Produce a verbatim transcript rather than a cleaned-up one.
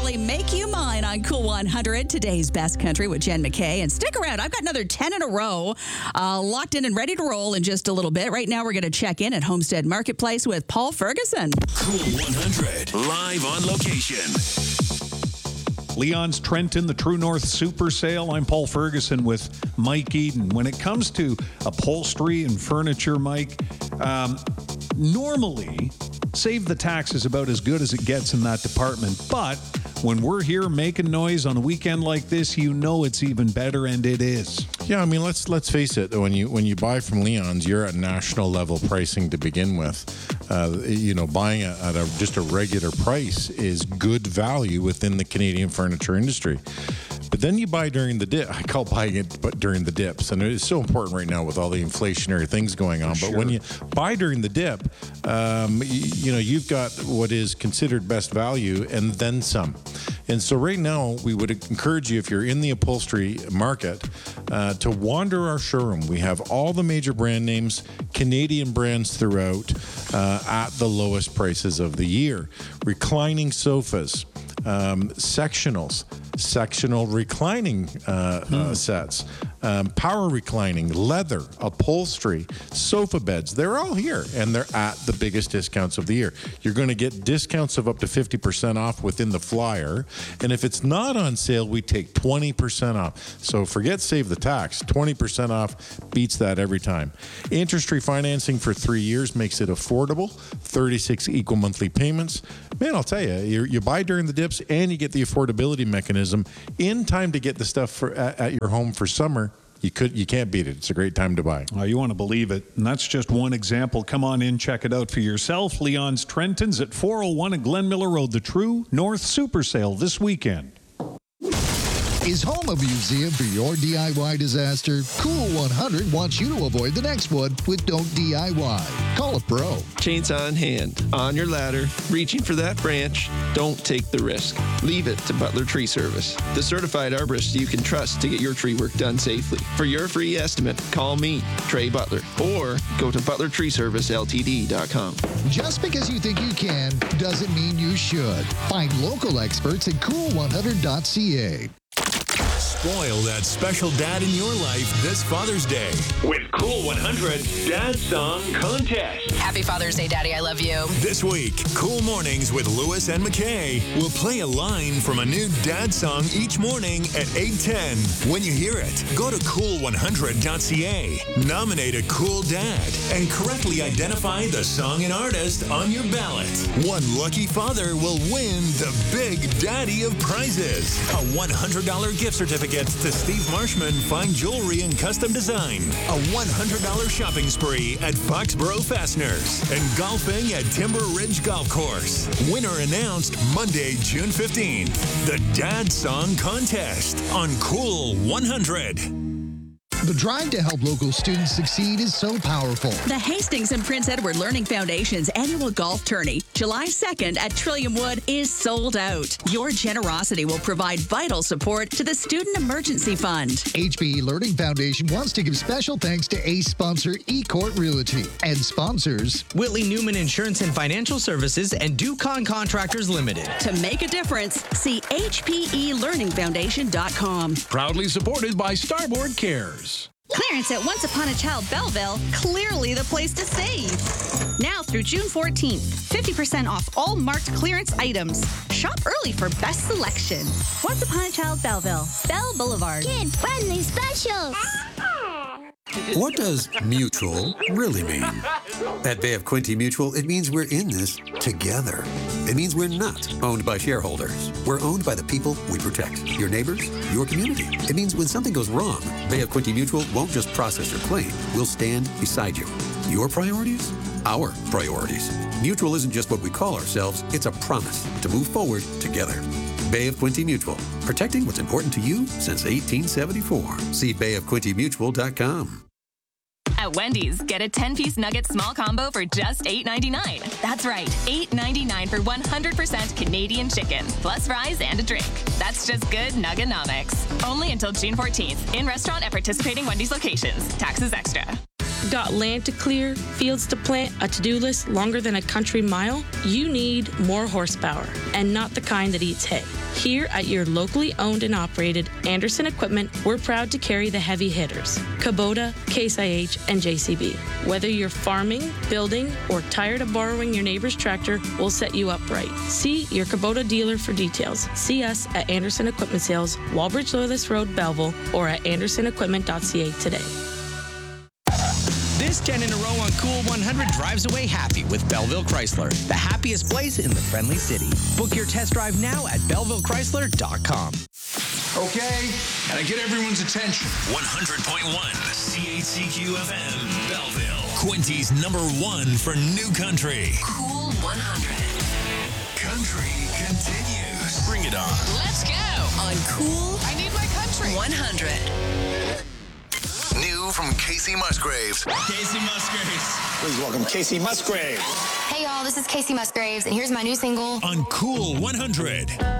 Marley, Make You Mine on Cool one hundred, today's best country with Jen McKay. And stick around. I've got another ten in a row uh, locked in and ready to roll in just a little bit. Right now, we're going to check in at Homestead Marketplace with Paul Ferguson. Cool one hundred, live on location. Leon's Trenton, the True North Super Sale. I'm Paul Ferguson with Mike Eden. When it comes to upholstery and furniture, Mike, um, normally Save the Tax is about as good as it gets in that department. But when we're here making noise on a weekend like this, you know it's even better, and it is. Yeah, I mean, let's let's face it. When you when you buy from Leon's, you're at national level pricing to begin with. Uh, you know, buying a, at a, just a regular price is good value within the Canadian furniture industry. But then you buy during the dip. I call buying it but during the dips. And it's so important right now with all the inflationary things going on. Sure. But when you buy during the dip, um, you, you know, you've got what is considered best value and then some. And so right now, we would encourage you, if you're in the upholstery market, uh, to wander our showroom. We have all the major brand names, Canadian brands throughout, uh, at the lowest prices of the year. Reclining sofas, um, sectionals, sectional reclining uh, hmm. uh, sets, um, power reclining, leather, upholstery, sofa beds. They're all here, and they're at the biggest discounts of the year. You're going to get discounts of up to fifty percent off within the flyer, and if it's not on sale, we take twenty percent off. So forget Save the Tax. twenty percent off beats that every time. Interest-free financing for three years makes it affordable. thirty-six equal monthly payments. Man, I'll tell you, you, you buy during the dips, and you get the affordability mechanism in time to get the stuff for at, at your home for summer. You could, you can't beat it. It's a great time to buy. Oh, you want to believe it. And that's just one example. Come on in, check it out for yourself. Leon's Trenton's at four oh one at Glen Miller Road, the True North Super Sale this weekend. Is home a museum for your D I Y disaster? Cool one hundred wants you to avoid the next one with Don't D I Y. Call a pro. Chainsaw in hand, on your ladder, reaching for that branch. Don't take the risk. Leave it to Butler Tree Service, the certified arborist you can trust to get your tree work done safely. For your free estimate, call me, Trey Butler, or go to butler tree service l t d dot com. Just because you think you can doesn't mean you should. Find local experts at cool one hundred dot c a. Spoil that special dad in your life this Father's Day with Cool one hundred Dad Song Contest. Happy Father's Day, Daddy. I love you. This week, Cool Mornings with Lewis and McKay will play a line from a new dad song each morning at eight ten. When you hear it, go to cool one hundred dot c a, nominate a cool dad, and correctly identify the song and artist on your ballot. One lucky father will win the Big Daddy of Prizes, a one hundred dollars gift certificate to Steve Marshman Fine Jewelry and Custom Design, a one hundred dollars shopping spree at Foxborough Fasteners, and golfing at Timber Ridge Golf Course. Winner announced Monday, June fifteenth. The Dad Song Contest on Cool one hundred. The drive to help local students succeed is so powerful. The Hastings and Prince Edward Learning Foundation's annual golf tourney, July second at Trillium Wood, is sold out. Your generosity will provide vital support to the Student Emergency Fund. H B E Learning Foundation wants to give special thanks to ACE sponsor eCourt Realty and sponsors Whitley Newman Insurance and Financial Services and Ducon Contractors Limited. To make a difference, see h p e learning foundation dot com. Proudly supported by Starboard Cares. Clearance at Once Upon a Child Belleville, clearly the place to save. Now through June fourteenth, fifty percent off all marked clearance items. Shop early for best selection. Once Upon a Child Belleville, Bell Boulevard. Kid-friendly specials. What does mutual really mean? At Bay of Quinte Mutual, it means we're in this together. It means we're not owned by shareholders. We're owned by the people we protect. Your neighbors, your community. It means when something goes wrong, Bay of Quinte Mutual won't just process your claim. We'll stand beside you. Your priorities? Our priorities. Mutual isn't just what we call ourselves, it's a promise to move forward together. Bay of Quinte Mutual, protecting what's important to you since eighteen seventy-four. See bay of quinte mutual dot com. At Wendy's, get a ten-piece nugget small combo for just eight ninety-nine. That's right, eight ninety-nine for one hundred percent Canadian chicken, plus fries and a drink. That's just good Nuggenomics. Only until June fourteenth. In restaurant at participating Wendy's locations. Taxes extra. Got land to clear, fields to plant, a to-do list longer than a country mile? You need more horsepower, and not the kind that eats hay. Here at your locally owned and operated Anderson Equipment, we're proud to carry the heavy hitters, Kubota, Case I H, and J C B. Whether you're farming, building, or tired of borrowing your neighbor's tractor, we'll set you up right. See your Kubota dealer for details. See us at Anderson Equipment Sales, Walbridge Loyalist Road, Belleville, or at anderson equipment dot c a today. This ten in a row on Cool one hundred drives away happy with Belleville Chrysler, the happiest place in the friendly city. Book your test drive now at belleville chrysler dot com. Okay, gotta get everyone's attention. one hundred point one C H C Q F M, Belleville. Quinty's number one for new country. Cool one hundred. Country continues. Bring it on. Let's go on Cool. I need my country. one hundred. New from Casey Musgraves. Casey Musgraves. Please welcome Casey Musgraves. Hey y'all, this is Casey Musgraves, and here's my new single on Cool one hundred.